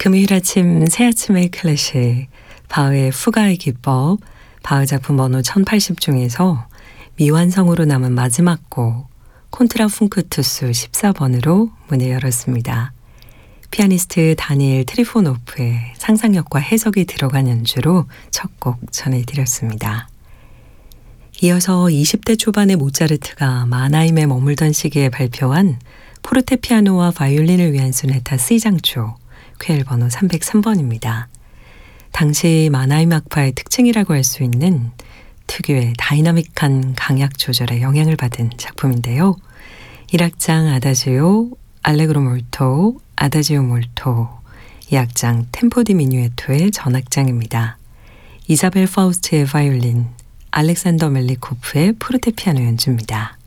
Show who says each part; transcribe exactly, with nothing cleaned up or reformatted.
Speaker 1: 금요일 아침 새아침의 클래식 바흐의 fuga의 기법, 바흐 작품 번호 천팔십 중에서 미완성으로 남은 마지막 곡 콘트라풍크투스 십사 번으로 문을 열었습니다. 피아니스트 다니엘 트리포노프의 상상력과 해석이 들어간 연주로 첫 곡 전해드렸습니다. 이어서 이십 대 초반의 모차르트가 마나임에 머물던 시기에 발표한 포르테피아노와 바이올린을 위한 소네타 C장조 퀘일 번호 삼백삼 번입니다. 당시 마나임 악파의 특징이라고 할 수 있는 특유의 다이나믹한 강약 조절에 영향을 받은 작품인데요. 일 악장 아다지오, 알레그로 몰토, 아다지오 몰토, 이 악장 템포 디 미뉴에토의 전악장입니다. 이사벨 파우스트의 바이올린, 알렉산더 멜리코프의 포르테피아노 연주입니다.